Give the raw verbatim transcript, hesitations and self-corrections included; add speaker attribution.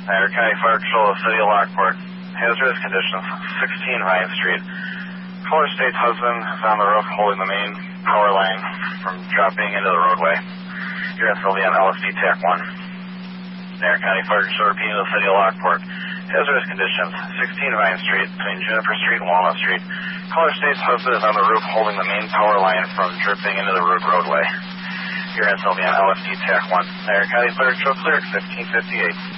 Speaker 1: Niagara County Fire Patrol, the City of Lockport. Hazardous conditions, sixteen Ryan Street. Color State's husband is on the roof holding the main power line from dropping into the roadway. Your answer will be on L S D TAC one. Niagara County Fire Patrol repeating the City of Lockport. Hazardous conditions, sixteen Ryan Street between Juniper Street and Walnut Street. Color State's husband is on the roof holding the main power line from dripping into the road roadway. Your answer will be on L S D TAC one. Niagara County Fire Patrol clear at fifteen fifty-eight.